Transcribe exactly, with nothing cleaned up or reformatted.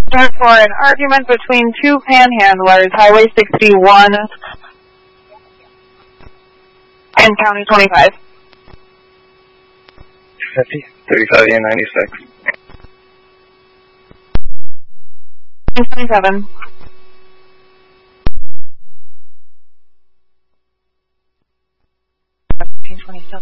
Start for an argument between two panhandlers, Highway sixty-one and County twenty-five. fifty, thirty-five, and ninety-six. twenty-seven.